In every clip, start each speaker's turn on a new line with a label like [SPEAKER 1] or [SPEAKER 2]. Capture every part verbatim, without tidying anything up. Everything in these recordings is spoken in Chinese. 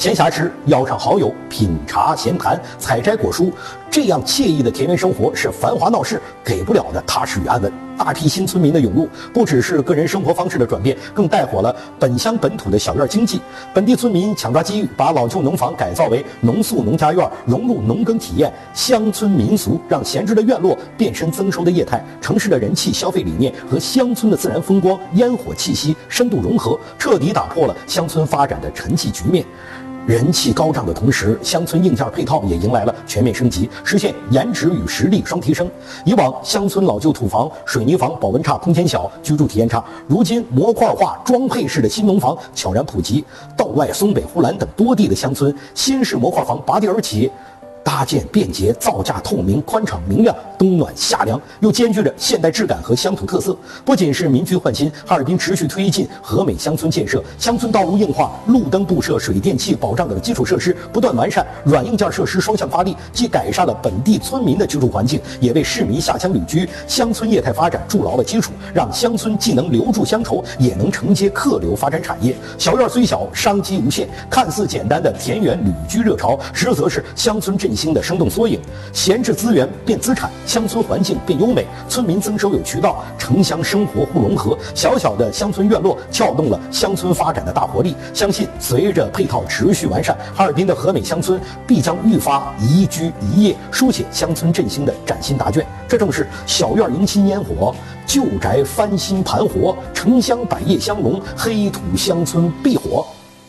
[SPEAKER 1] 闲暇时邀上好友品茶闲谈、采摘果蔬，这样惬意的田园生活是繁华闹市给不了的踏实与安稳。大批新村民的涌入，不只是个人生活方式的转变，更带火了本乡本土的小院经济。本地村民抢抓机遇，把老旧农房改造为农宿农家院，融入农耕体验、乡村民俗，让闲置的院落变身增收的业态。城市的人气消费理念和乡村的自然风光、烟火气息深度融合，彻底打破了乡村发展的沉寂局面。人气高涨的同时，乡村硬件配套也迎来了全面升级，实现颜值与实力双提升。以往乡村老旧土房、水泥房保温差、空间小、居住体验差，如今模块化装配式的新农房悄然普及，道外、松北、呼兰等多地的乡村新式模块房拔地而起。搭建便捷、造价透明、宽敞明亮、冬暖夏凉，又兼具着现代质感和乡土特色。不仅是民居焕新，哈尔滨持续推进和美乡村建设，乡村道路硬化、路灯布设、水电气保障等基础设施不断完善，软硬件设施双向发力，既改善了本地村民的居住环境，也为市民下乡旅居、乡村业态发展筑牢了基础，让乡村既能留住乡愁，也能承接客流发展产业。小院虽小，商机无限。看似简单的田园旅居热潮，实则是乡村振兴的生动缩影。闲置资源变资产，乡村环境变优美，村民增收有渠道，城乡生活互融合。小小的乡村院落撬动了乡村发展的大活力。相信随着配套持续完善，哈尔滨的和美乡村必将愈发宜居宜业，书写乡村振兴的崭新答卷。这正是小院迎新烟火，旧宅翻新盘活，城乡百业相融，黑土乡村必火。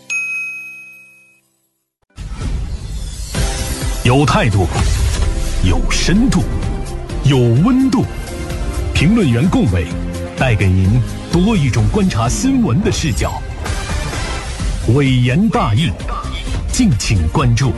[SPEAKER 2] 有态度，有深度，有温度。评论员龚伟带给您多一种观察新闻的视角。伟言大义，敬请关注。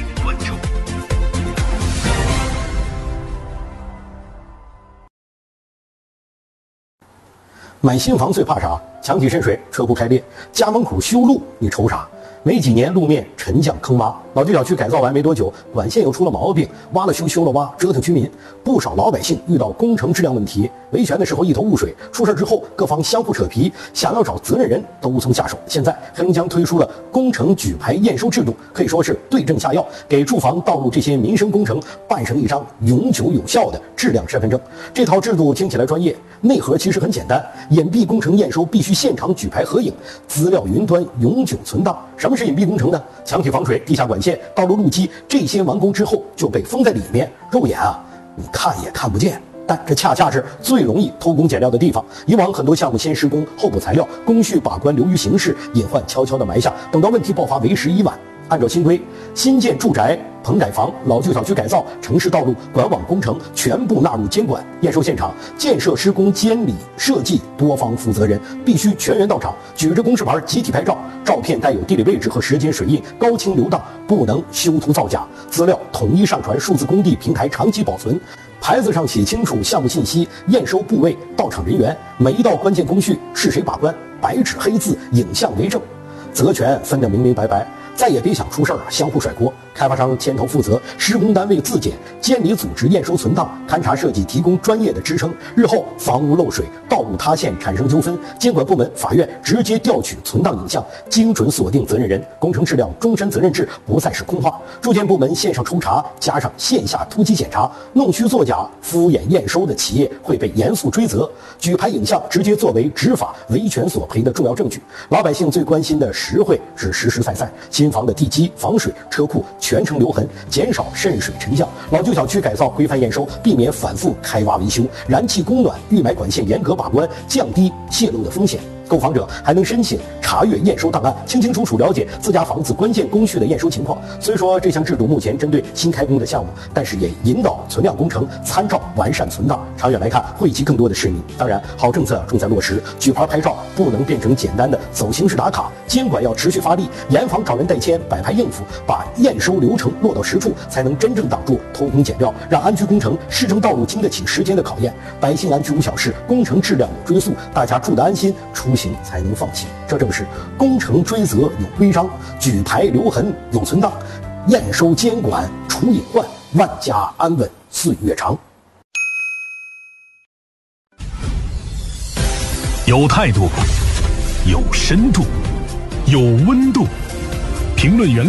[SPEAKER 1] 买新房最怕啥？墙体渗水、车库开裂，家门口修路，你愁啥？没几年，路面沉降坑洼，老旧小区改造完没多久，管线又出了毛病，挖了修，修了挖，折腾居民。不少老百姓遇到工程质量问题，维权的时候一头雾水，出事之后各方相互扯皮，想要找责任人都无从下手。现在黑龙江推出了工程举牌验收制度，可以说是对症下药，给住房道路这些民生工程办成一张永久有效的质量身份证。这套制度听起来专业，内核其实很简单，隐蔽工程验收必须现场举牌合影，资料云端永久存档。什么是隐蔽工程呢？墙体防水、地下管线、道路路基这些完工之后就被封在里面，肉眼啊你看也看不见，但这恰恰是最容易偷工减料的地方。以往很多项目先施工后补材料，工序把关流于形式，隐患悄悄地埋下，等到问题爆发为时已晚。按照新规，新建住宅、棚改房、老旧小区改造、城市道路、管网工程全部纳入监管。验收现场，建设施工监理设计多方负责人必须全员到场，举着公示牌集体拍照，照片带有地理位置和时间水印，高清流档，不能修图造假。资料统一上传数字工地平台，长期保存。牌子上写清楚项目信息、验收部位、到场人员，每一道关键工序是谁把关，白纸黑字，影像为证，责权分得明明白白。再也别想出事儿啊，相互甩锅。开发商牵头负责，施工单位自检，监理组织验收存档，勘察设计提供专业的支撑。日后房屋漏水、道路塌陷产生纠纷，监管部门、法院直接调取存档影像，精准锁定责任人。工程质量终身责任制不再是空话。住建部门线上抽查，加上线下突击检查，弄虚作假、敷衍验收的企业会被严肃追责。举牌影像直接作为执法维权索赔的重要证据。老百姓最关心的实惠是实实在在。新房的地基、防水、车库全程留痕，减少渗水沉降。老旧小区改造规范验收，避免反复开挖维修。燃气供暖、预埋管线严格把关，降低泄漏的风险。购房者还能申请查阅验收档案，清清楚楚了解自家房子关键工序的验收情况。虽说这项制度目前针对新开工的项目，但是也引导存量工程参照完善存档，长远来看惠及更多的市民。当然，好政策重在落实，举牌拍照不能变成简单的走形式打卡，监管要持续发力，严防找人代签、摆拍应付，把验收流程落到实处，才能真正挡住偷工减料，让安居工程、市政道路经得起时间的考验。百姓安居无小事，工程质量有追溯，大家住得安心，出行才能放心。这正是工程追责有规章，举牌留痕有存档，验收监管除隐患，万家安稳岁月长。
[SPEAKER 2] 有态度，有深度，有温度。评论员